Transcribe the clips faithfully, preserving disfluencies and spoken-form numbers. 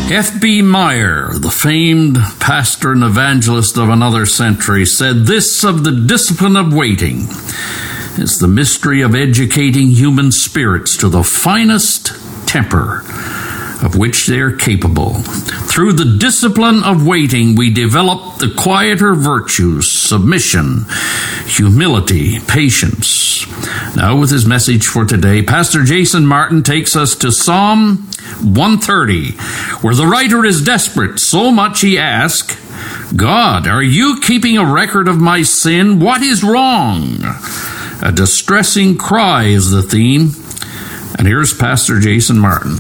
F B Meyer, the famed pastor and evangelist of another century, said this of the discipline of waiting is the mystery of educating human spirits to the finest temper of which they are capable. Through the discipline of waiting, we develop the quieter virtues, submission, humility, patience. Now, with his message for today, Pastor Jason Martin takes us to Psalm one thirty, where the writer is desperate, so much he asks, God, are you keeping a record of my sin? What is wrong? A distressing cry is the theme. And here's Pastor Jason Martin.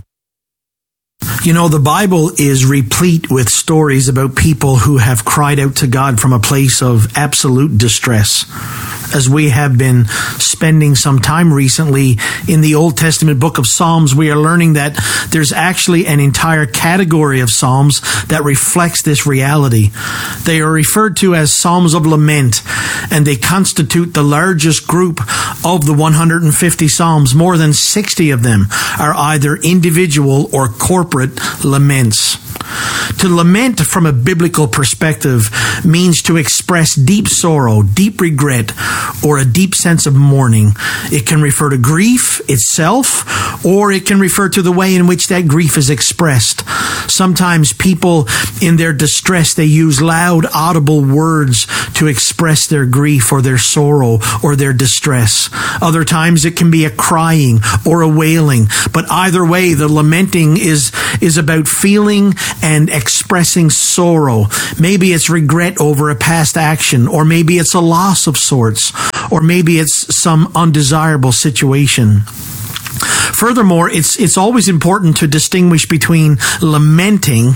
You know, the Bible is replete with stories about people who have cried out to God from a place of absolute distress. As we have been spending some time recently in the Old Testament book of Psalms, we are learning that there's actually an entire category of Psalms that reflects this reality. They are referred to as Psalms of Lament, and they constitute the largest group of the one hundred fifty Psalms. More than sixty of them are either individual or corporate laments. To lament from a biblical perspective means to express deep sorrow, deep regret, or a deep sense of mourning. It can refer to grief itself, or it can refer to the way in which that grief is expressed. Sometimes people, in their distress, they use loud, audible words to express their grief or their sorrow or their distress. Other times it can be a crying or a wailing. But either way, the lamenting is, is about feeling and expressing sorrow. Maybe it's regret over a past action, or maybe it's a loss of sorts, or maybe it's some undesirable situation. Furthermore, it's it's always important to distinguish between lamenting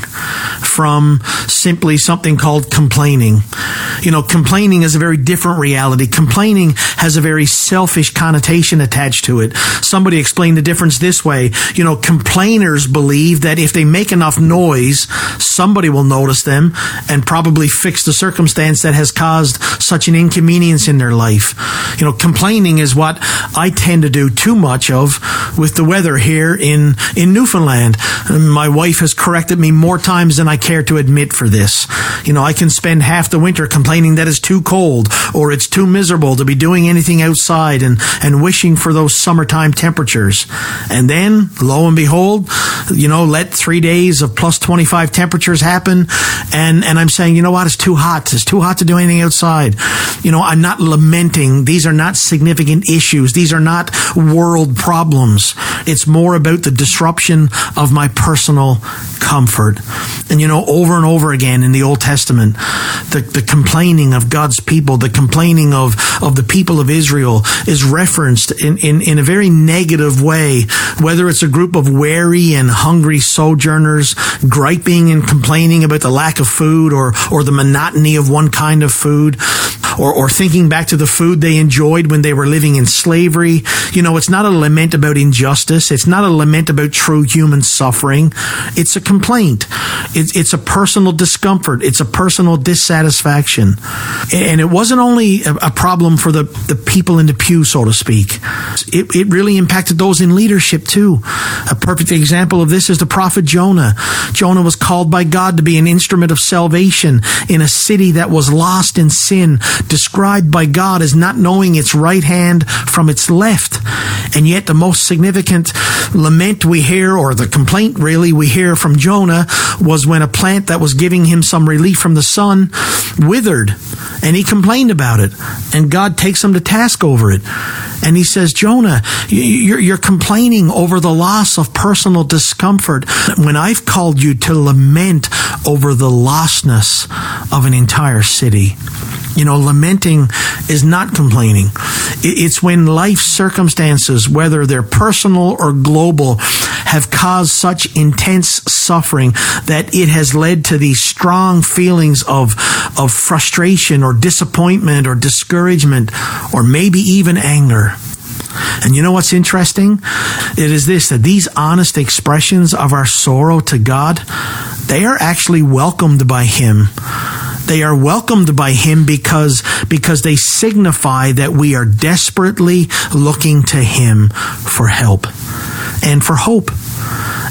from simply something called complaining. You know, complaining is a very different reality. Complaining has a very selfish connotation attached to it. Somebody explained the difference this way. You know, complainers believe that if they make enough noise, somebody will notice them and probably fix the circumstance that has caused such an inconvenience in their life. You know, complaining is what I tend to do too much of with the weather here in, in Newfoundland. My wife has corrected me more times than I care to admit for this. You know, I can spend half the winter complaining that it's too cold or it's too miserable to be doing anything outside and, and wishing for those summertime temperatures. And then, lo and behold, you know, let three days of plus twenty-five temperatures happen. And, and I'm saying, you know what, it's too hot. It's too hot to do anything outside. You know, I'm not lamenting. These are not significant issues. These are not world problems. It's more about the disruption of my personal comfort. And you know, over and over again in the Old Testament, the, the complaining of God's people, the complaining of, of the people of Israel is referenced in, in, in a very negative way, whether it's a group of weary and hungry sojourners griping and complaining about the lack of food or, or the monotony of one kind of food, or, or thinking back to the food they enjoyed when they were living in slavery. You know, it's not a lament about injustice. It's not a lament about true human suffering. It's a complaint. It's, it's a personal discomfort. It's a personal dissatisfaction. And it wasn't only a problem for the, the people in the pew, so to speak. It, it really impacted those in leadership too. A perfect example of this is the prophet Jonah. Jonah was called by God to be an instrument of salvation in a city that was lost in sin, described by God as not knowing its right hand from its left. And yet the most significant lament we hear, or the complaint really we hear from Jonah, was when a plant that was giving him some relief from the sun withered, and he complained about it, and God takes him to task over it. And he says, Jonah, you're, you're complaining over the loss of personal discomfort when I've called you to lament over the lostness of an entire city. You know, lamenting is not complaining. It's when life circumstances, whether they're personal or global, have caused such intense suffering that it has led to these strong feelings of, of frustration or disappointment or discouragement or maybe even anger. And you know what's interesting? It is this, that these honest expressions of our sorrow to God, they are actually welcomed by Him. They are welcomed by Him because, because they signify that we are desperately looking to Him for help and for hope.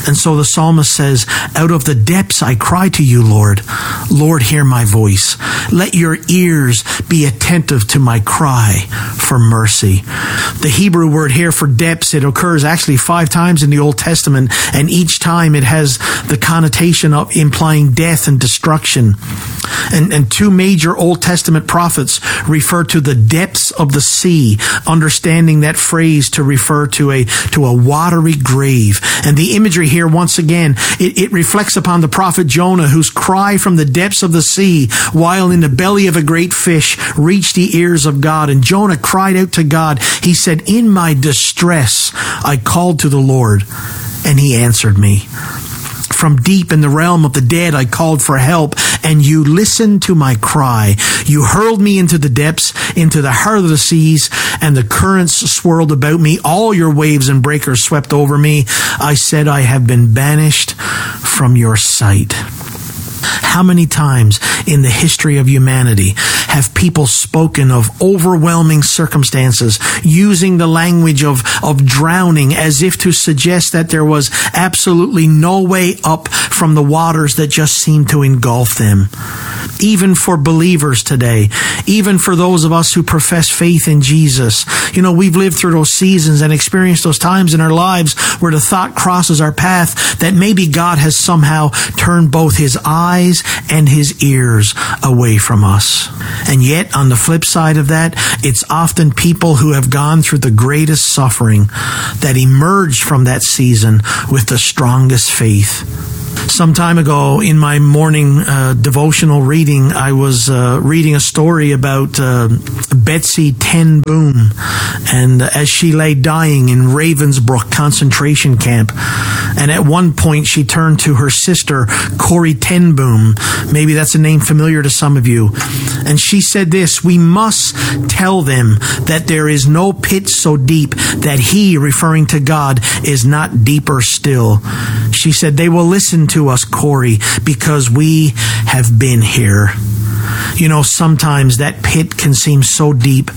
And so the psalmist says, out of the depths I cry to you, Lord. Lord, hear my voice. Let your ears be attentive to my cry for mercy. The Hebrew word here for depths, it occurs actually five times in the Old Testament, and each time it has the connotation of implying death and destruction. And, and two major Old Testament prophets refer to the depths of the sea, understanding that phrase to refer to a to a watery grave. And the imagery here, once again, it, it reflects upon the prophet Jonah, whose cry from the depths of the sea, while in the belly of a great fish, reached the ears of God. And Jonah cried out to God. He said, in my distress, I called to the Lord, and he answered me. From deep in the realm of the dead, I called for help, and you listened to my cry. You hurled me into the depths, into the heart of the seas, and the currents swirled about me. All your waves and breakers swept over me. I said, I have been banished from your sight. How many times in the history of humanity have people spoken of overwhelming circumstances, using the language of, of drowning as if to suggest that there was absolutely no way up from the waters that just seemed to engulf them? Even for believers today, even for those of us who profess faith in Jesus, you know, we've lived through those seasons and experienced those times in our lives where the thought crosses our path that maybe God has somehow turned both his eyes and his ears away from us. And yet, on the flip side of that, it's often people who have gone through the greatest suffering that emerged from that season with the strongest faith. Some time ago, in my morning uh, devotional reading, I was uh, reading a story about uh, Betsy ten Boom, and uh, as she lay dying in Ravensbrück concentration camp, and at one point she turned to her sister, Corrie ten Boom. Maybe that's a name familiar to some of you. And she said this, we must tell them that there is no pit so deep that he, referring to God, is not deeper still. She said, they will listen to us, Corrie, because we have been here. You know, sometimes that pit can seem so deep,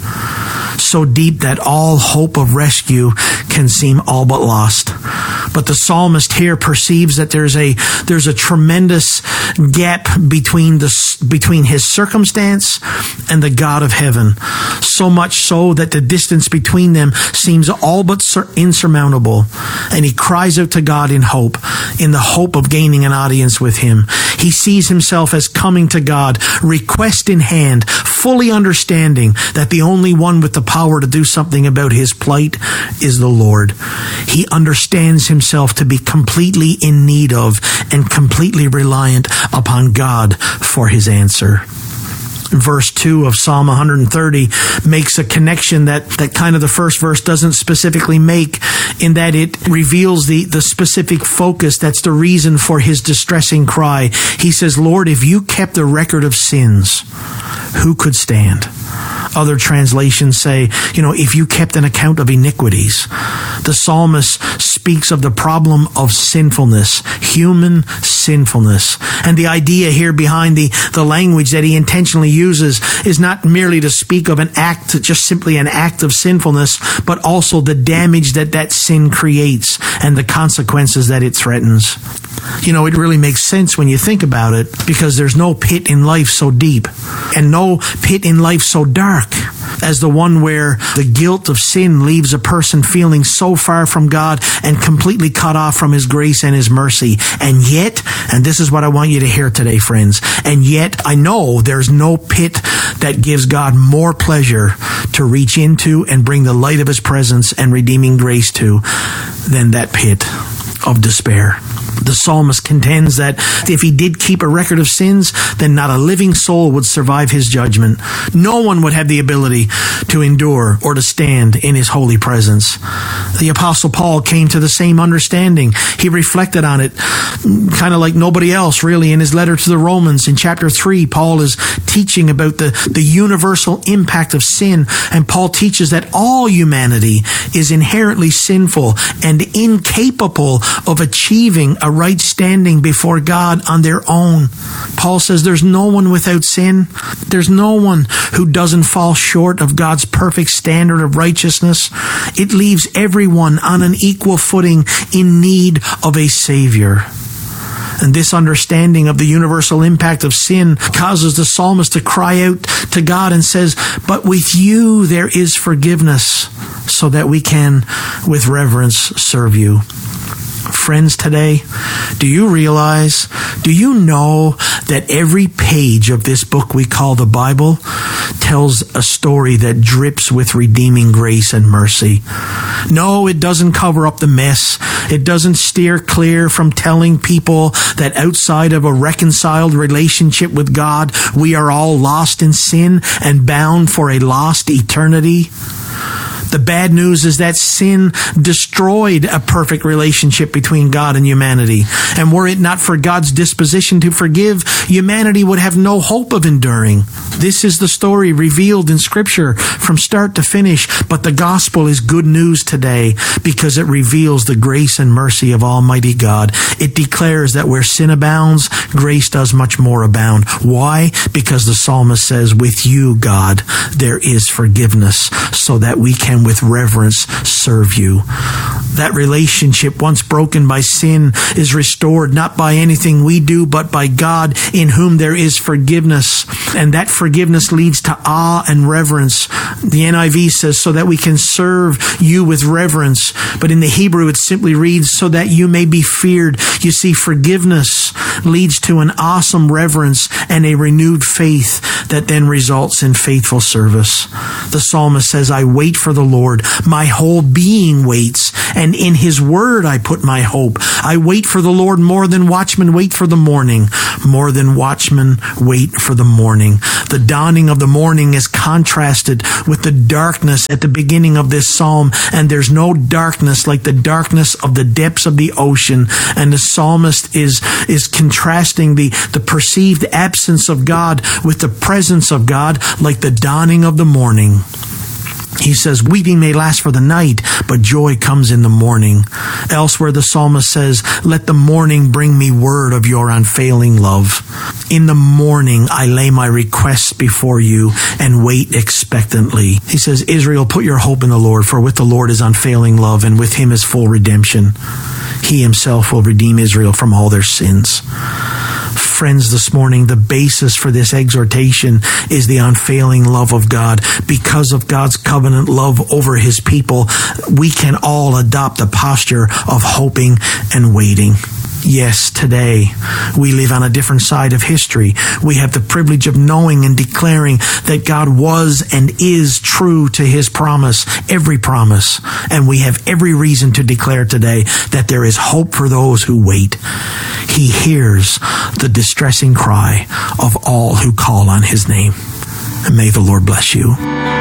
so deep that all hope of rescue can seem all but lost. But the psalmist here perceives that there's a there's a tremendous gap between the between his circumstance and the God of heaven. So much so that the distance between them seems all but insurmountable. And he cries out to God in hope, in the hope of gaining an audience with him. He sees himself as coming to God, request in hand, fully understanding that the only one with the power to do something about his plight is the Lord. He understands himself to be completely in need of and completely reliant upon God for his answer. Verse two of Psalm one thirty makes a connection that, that kind of the first verse doesn't specifically make, in that it reveals the, the specific focus that's the reason for his distressing cry. He says, Lord, if you kept a record of sins, who could stand? Other translations say, you know, if you kept an account of iniquities. The psalmist speaks of the problem of sinfulness, human sinfulness. And the idea here behind the, the language that he intentionally uses is not merely to speak of an act, just simply an act of sinfulness, but also the damage that that sin creates and the consequences that it threatens. You know, it really makes sense when you think about it, because there's no pit in life so deep and no pit in life so dark as the one where the guilt of sin leaves a person feeling so far from God and completely cut off from his grace and his mercy. And yet, and this is what I want you to hear today, friends, and yet I know there's no pit that gives God more pleasure to reach into and bring the light of his presence and redeeming grace to than that pit of despair. The psalmist contends that if he did keep a record of sins, then not a living soul would survive his judgment. No one would have the ability to endure or to stand in his holy presence. The Apostle Paul came to the same understanding. He reflected on it kind of like nobody else, really, in his letter to the Romans. In chapter three, Paul is teaching about the, the universal impact of sin, and Paul teaches that all humanity is inherently sinful and incapable of achieving a right standing before God on their own. Paul says there's no one without sin. There's no one who doesn't fall short of God's perfect standard of righteousness. It leaves everyone on an equal footing in need of a Savior. And this understanding of the universal impact of sin causes the psalmist to cry out to God and says, but with you there is forgiveness, so that we can with reverence serve you. Friends, today, do you realize, do you know that every page of this book we call the Bible tells a story that drips with redeeming grace and mercy? No, it doesn't cover up the mess. It doesn't steer clear from telling people that outside of a reconciled relationship with God, we are all lost in sin and bound for a lost eternity. The bad news is that sin destroyed a perfect relationship between God and humanity. And were it not for God's disposition to forgive, humanity would have no hope of enduring. This is the story revealed in Scripture from start to finish. But the gospel is good news today because it reveals the grace and mercy of Almighty God. It declares that where sin abounds, grace does much more abound. Why? Because the psalmist says, with you, God, there is forgiveness, so that we can with reverence serve you. That relationship, once broken by sin, is restored not by anything we do, but by God, in whom there is forgiveness. And that forgiveness leads to awe and reverence. The N I V says, so that we can serve you with reverence. But in the Hebrew, it simply reads, so that you may be feared. You see, forgiveness leads to an awesome reverence and a renewed faith that then results in faithful service. The psalmist says, I wait for the Lord. My whole being waits, and in his word I put my hope. I wait for the Lord more than watchmen wait for the morning. More than watchmen wait for the morning. The dawning of the morning is contrasted with the darkness at the beginning of this psalm, and there's no darkness like the darkness of the depths of the ocean. And the psalmist is, is contrasting the, the perceived absence of God with the presence of God, like the dawning of the morning. He says, weeping may last for the night, but joy comes in the morning. Elsewhere, the psalmist says, let the morning bring me word of your unfailing love. In the morning, I lay my requests before you and wait expectantly. He says, Israel, put your hope in the Lord, for with the Lord is unfailing love, and with him is full redemption. He himself will redeem Israel from all their sins. Friends, this morning, the basis for this exhortation is the unfailing love of God. Because of God's covenant love over his people, we can all adopt a posture of hoping and waiting. Yes, today we live on a different side of history. We have the privilege of knowing and declaring that God was and is true to his promise, every promise. And we have every reason to declare today that there is hope for those who wait. He hears the distressing cry of all who call on his name. And may the Lord bless you.